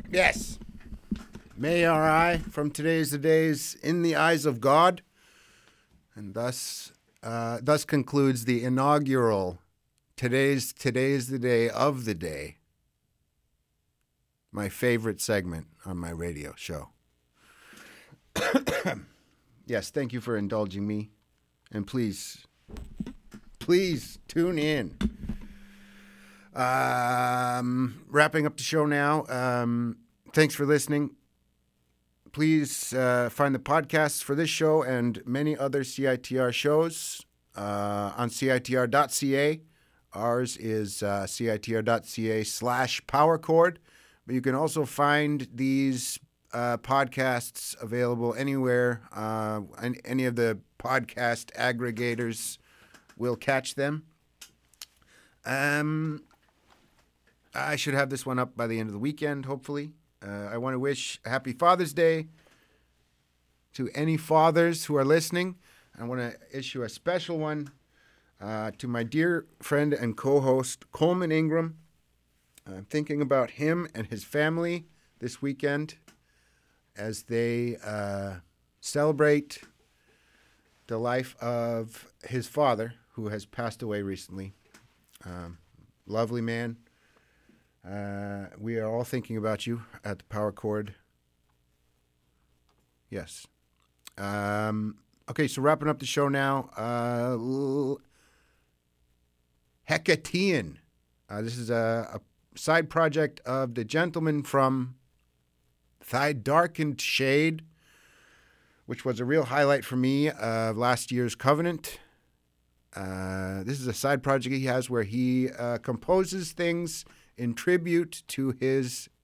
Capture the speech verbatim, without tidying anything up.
Yes. May our eye from today's the days in the eyes of God. And thus uh, thus concludes the inaugural Today's Today's the Day of the Day. My favorite segment on my radio show. Yes, thank you for indulging me. And please, please tune in. Um, wrapping up the show now. Um, thanks for listening. Please uh, find the podcasts for this show and many other C I T R shows uh, on C I T R dot C A. Ours is uh, C I T R dot C A slash power chord. But you can also find these uh, podcasts available anywhere. Uh, and any of the podcast aggregators will catch them. Um, I should have this one up by the end of the weekend, hopefully. Uh, I want to wish a happy Father's Day to any fathers who are listening. I want to issue a special one uh, to my dear friend and co-host, Coleman Ingram. I'm thinking about him and his family this weekend as they uh, celebrate the life of his father, who has passed away recently. Um, lovely man. Uh, we are all thinking about you at the power chord. Yes. Um, okay, so wrapping up the show now. Uh, Hecatean. Uh, this is a, a side project of the gentleman from Thy Darkened Shade, which was a real highlight for me of last year's Covenant. Uh, this is a side project he has where he uh, composes things in tribute to his